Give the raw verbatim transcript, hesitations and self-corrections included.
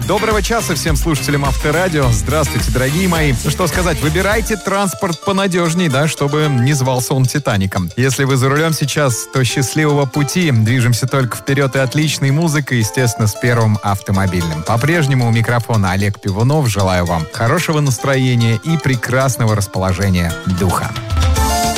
Доброго часа всем слушателям Авторадио. Здравствуйте, дорогие мои. Ну что сказать, выбирайте транспорт понадежней, да, чтобы не звался он Титаником. Если вы за рулем сейчас, то счастливого пути. Движемся только вперед и отличной музыкой, естественно, с Первым автомобильным. По-прежнему у микрофона Олег Пивунов. Желаю вам хорошего настроения и прекрасного расположения духа.